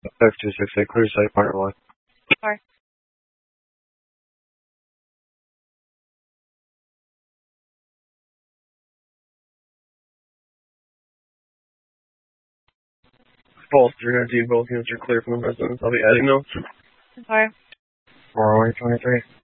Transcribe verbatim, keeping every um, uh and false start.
five two six eight, clear site, part one. Four. False, three nineteen, both units are clear from the residence. I'll be adding notes. Four. four oh eight twenty-three.